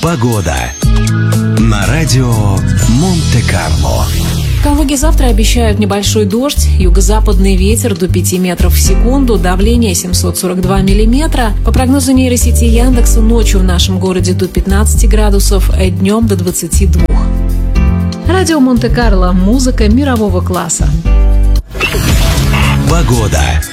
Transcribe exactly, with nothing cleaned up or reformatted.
Погода на радио Монте-Карло. В Калуге завтра обещают небольшой дождь, юго-западный ветер до пяти метров в секунду, давление семьсот сорок два миллиметра. По прогнозу нейросети Яндекса, ночью в нашем городе до пятнадцати градусов, а днем до двадцати двух. Радио Монте-Карло. Музыка мирового класса. Погода.